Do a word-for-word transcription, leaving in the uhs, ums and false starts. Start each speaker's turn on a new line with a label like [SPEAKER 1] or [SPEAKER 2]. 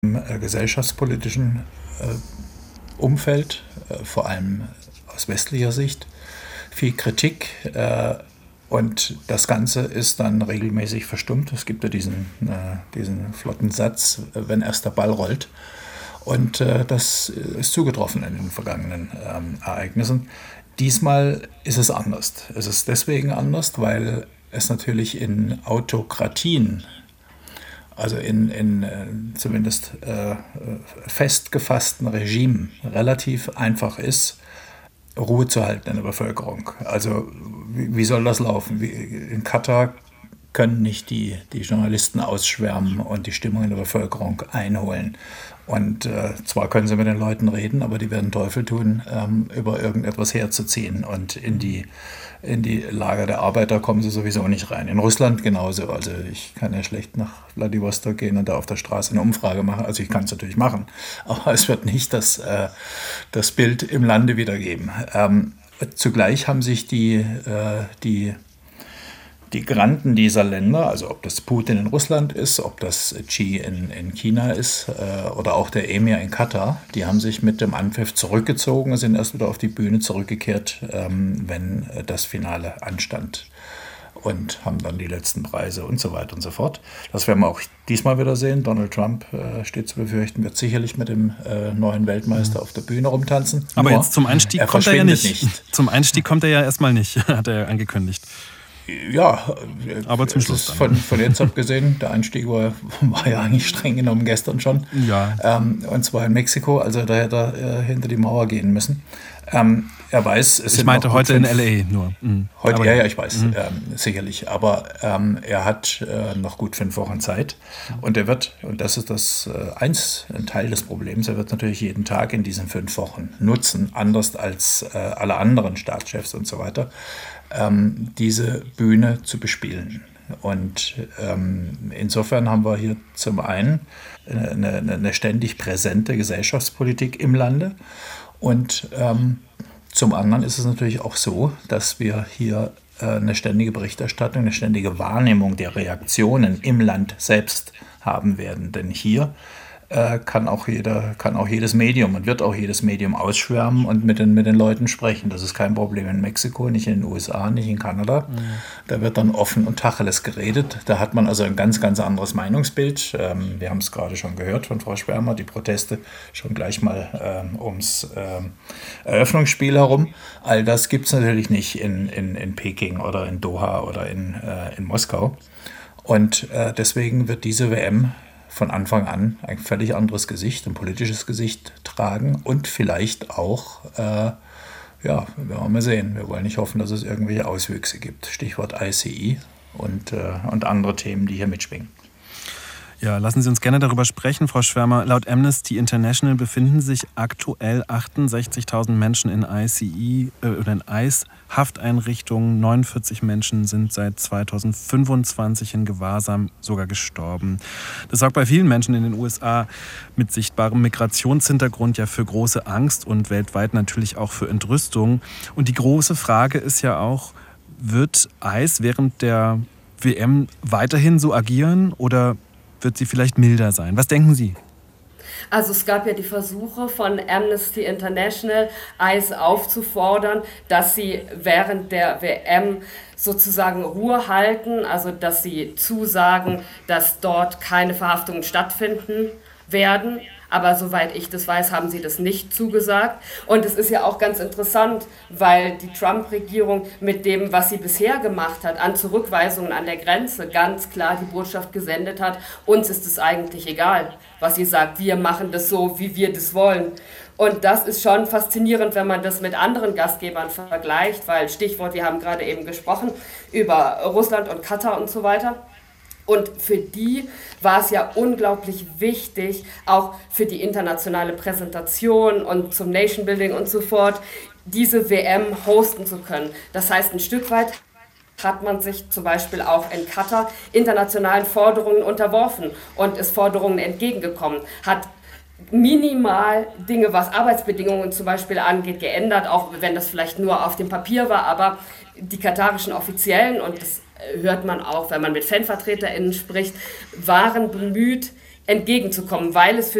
[SPEAKER 1] im äh, gesellschaftspolitischen äh, Umfeld, äh, vor allem aus westlicher Sicht, viel Kritik. Äh, und das Ganze ist dann regelmäßig verstummt. Es gibt ja diesen, äh, diesen flotten Satz, äh, wenn erst der Ball rollt. Und äh, das ist zugetroffen in den vergangenen ähm, Ereignissen. Diesmal ist es anders. Es ist deswegen anders, weil es natürlich in Autokratien, also in, in äh, zumindest äh, fest gefassten Regimen, relativ einfach ist, Ruhe zu halten in der Bevölkerung. Also wie, wie soll das laufen? Wie, in Katar können nicht die, die Journalisten ausschwärmen und die Stimmung in der Bevölkerung einholen. Und äh, zwar können sie mit den Leuten reden, aber die werden Teufel tun, ähm, über irgendetwas herzuziehen. Und in die, in die Lager der Arbeiter kommen sie sowieso nicht rein. In Russland genauso. Also ich kann ja schlecht nach Wladiwostok gehen und da auf der Straße eine Umfrage machen. Also ich kann es natürlich machen, aber es wird nicht das, äh, das Bild im Lande wiedergeben. Ähm, zugleich haben sich die, äh, die Die Granden dieser Länder, also ob das Putin in Russland ist, ob das Xi in, in China ist äh, oder auch der Emir in Katar, die haben sich mit dem Anpfiff zurückgezogen und sind erst wieder auf die Bühne zurückgekehrt, ähm, wenn äh, das Finale anstand. Und haben dann die letzten Preise und so weiter und so fort. Das werden wir auch diesmal wieder sehen. Donald Trump, äh, steht zu befürchten, wird sicherlich mit dem äh, neuen Weltmeister mhm. auf der Bühne rumtanzen.
[SPEAKER 2] Aber Nur, jetzt zum Einstieg
[SPEAKER 1] er
[SPEAKER 2] kommt er ja nicht.
[SPEAKER 1] nicht.
[SPEAKER 2] Zum Einstieg kommt er ja erstmal nicht, hat er angekündigt.
[SPEAKER 1] Ja,
[SPEAKER 2] aber zum Schluss dann.
[SPEAKER 1] Von, von jetzt abgesehen, der Einstieg war, war ja eigentlich streng genommen gestern schon.
[SPEAKER 2] Ja.
[SPEAKER 1] Ähm, und zwar in Mexiko, also da hätte er äh, hinter die Mauer gehen müssen. Ähm, er weiß, es
[SPEAKER 2] ich
[SPEAKER 1] sind
[SPEAKER 2] meinte heute
[SPEAKER 1] fünf,
[SPEAKER 2] in L A nur. Mhm.
[SPEAKER 1] Heute,
[SPEAKER 2] aber,
[SPEAKER 1] ja, ja, ich weiß,
[SPEAKER 2] mhm.
[SPEAKER 1] ähm, sicherlich. Aber ähm, er hat äh, noch gut fünf Wochen Zeit. Und er wird, und das ist das äh, eins, ein Teil des Problems, er wird natürlich jeden Tag in diesen fünf Wochen nutzen, anders als äh, alle anderen Staatschefs und so weiter, ähm, diese Bühne zu bespielen. Und ähm, insofern haben wir hier zum einen eine, eine ständig präsente Gesellschaftspolitik im Lande. Und ähm, zum anderen ist es natürlich auch so, dass wir hier äh, eine ständige Berichterstattung, eine ständige Wahrnehmung der Reaktionen im Land selbst haben werden. Denn hier äh, kann, auch jeder, kann auch jedes Medium und wird auch jedes Medium ausschwärmen und mit den, mit den Leuten sprechen. Das ist kein Problem in Mexiko, nicht in den U S A, nicht in Kanada. Mhm. Da wird dann offen und Tacheles geredet. Da hat man also ein ganz, ganz anderes Meinungsbild. Ähm, wir haben es gerade schon gehört von Frau Schwärmer, die Proteste schon gleich mal ähm, ums ähm, Eröffnungsspiel herum. All das gibt es natürlich nicht in, in, in Peking oder in Doha oder in, äh, in Moskau. Und äh, deswegen wird diese W M von Anfang an ein völlig anderes Gesicht, ein politisches Gesicht tragen und vielleicht auch, äh, ja, wir wollen mal sehen. Wir wollen nicht hoffen, dass es irgendwelche Auswüchse gibt. Stichwort I C E und, äh, und andere Themen, die hier mitschwingen.
[SPEAKER 2] Ja, lassen Sie uns gerne darüber sprechen, Frau Schwärmer. Laut Amnesty International befinden sich aktuell achtundsechzigtausend Menschen in I C E äh, oder in I C E-Hafteinrichtungen. neunundvierzig Menschen sind seit zweitausendfünfundzwanzig in Gewahrsam sogar gestorben. Das sorgt bei vielen Menschen in den U S A mit sichtbarem Migrationshintergrund ja für große Angst und weltweit natürlich auch für Entrüstung. Und die große Frage ist ja auch, wird I C E während der W M weiterhin so agieren oder wird sie vielleicht milder sein? Was denken Sie?
[SPEAKER 3] Also es gab ja die Versuche von Amnesty International, I C E aufzufordern, dass sie während der W M sozusagen Ruhe halten, also dass sie zusagen, dass dort keine Verhaftungen stattfinden werden. Aber soweit ich das weiß, haben sie das nicht zugesagt. Und es ist ja auch ganz interessant, weil die Trump-Regierung mit dem, was sie bisher gemacht hat, an Zurückweisungen an der Grenze, ganz klar die Botschaft gesendet hat, uns ist es eigentlich egal, was sie sagt. Wir machen das so, wie wir das wollen. Und das ist schon faszinierend, wenn man das mit anderen Gastgebern vergleicht, weil Stichwort, wir haben gerade eben gesprochen über Russland und Katar und so weiter. Und für die war es ja unglaublich wichtig, auch für die internationale Präsentation und zum Nation Building und so fort, diese W M hosten zu können. Das heißt, ein Stück weit hat man sich zum Beispiel auch in Katar internationalen Forderungen unterworfen und ist Forderungen entgegengekommen, hat minimal Dinge, was Arbeitsbedingungen zum Beispiel angeht, geändert, auch wenn das vielleicht nur auf dem Papier war, aber die katarischen Offiziellen, und das hört man auch, wenn man mit FanvertreterInnen spricht, waren bemüht, entgegenzukommen, weil es für